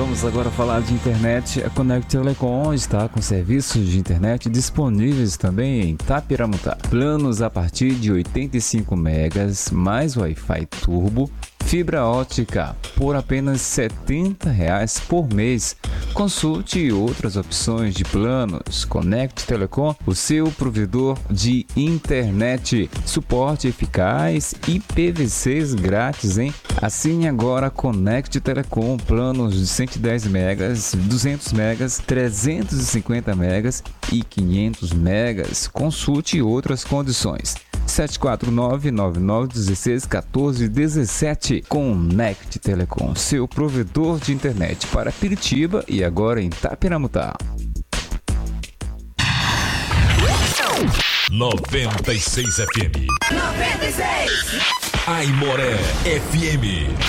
Vamos agora falar de internet. A Conect Telecom está com serviços de internet disponíveis também em Itapiramutá. Planos a partir de 85 megas, mais Wi-Fi Turbo, fibra ótica por apenas R$ 70 por mês. Consulte outras opções de planos. Conect Telecom, o seu provedor de internet. Suporte eficaz e PVCs grátis, hein? Assine agora Conect Telecom, planos de 110 megas, 200 megas, 350 megas e 500 megas. Consulte outras condições. 749-9916-1417. Conect Telecom, seu provedor de internet para Piritiba e agora em Itapiramutá. 96 FM. 96! Aimoré FM.